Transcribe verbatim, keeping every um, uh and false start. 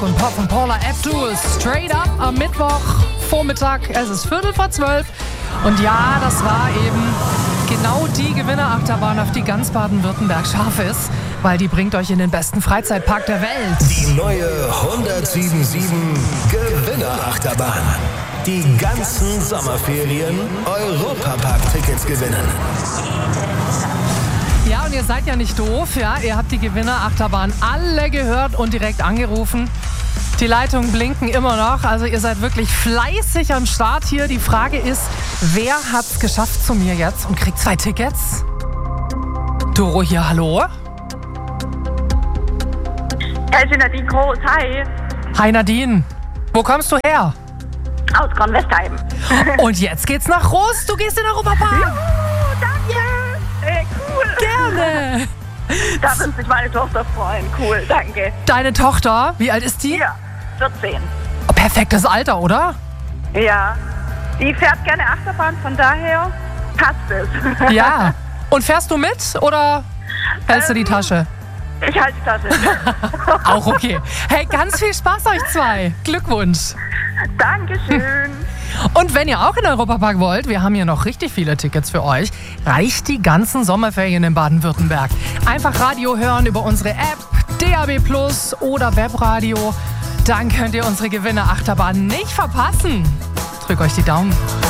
Und Pop von Paula Abdul, straight up am Mittwochvormittag. Es ist Viertel vor zwölf. Und ja, das war eben genau die Gewinnerachterbahn, auf die ganz Baden-Württemberg scharf ist, weil die bringt euch in den besten Freizeitpark der Welt. Die neue hundertsieben Gewinnerachterbahn. Die ganzen Sommerferien Europapark-Tickets gewinnen. Ja, und ihr seid ja nicht doof, ja. Ihr habt die Gewinnerachterbahn alle gehört und direkt angerufen. Die Leitungen blinken immer noch, also ihr seid wirklich fleißig am Start hier. Die Frage ist, wer hat's geschafft zu mir jetzt und kriegt zwei Tickets? Doro hier, hallo? Ja, ich bin Nadine Groß, hi. Hi Nadine, wo kommst du her? Aus Kornwestheim. Und jetzt geht's nach Rust, du gehst in den Europapark. Juhu, danke. Hey, cool. Gerne. Da wird sich meine Tochter freuen. Cool, danke. Deine Tochter, wie alt ist die? Ja, vierzehn. Oh, perfektes Alter, oder? Ja, die fährt gerne Achterbahn, von daher passt es. Ja. Und fährst du mit oder hältst du die Tasche? Ich halte die Tasche. Auch okay. Hey, ganz viel Spaß euch zwei. Glückwunsch. Dankeschön. Und wenn ihr auch in den Europapark wollt, wir haben hier noch richtig viele Tickets für euch, reicht die ganzen Sommerferien in Baden-Württemberg. Einfach Radio hören über unsere App, D A B Plus oder Webradio. Dann könnt ihr unsere Gewinnerachterbahn nicht verpassen. Drückt euch die Daumen.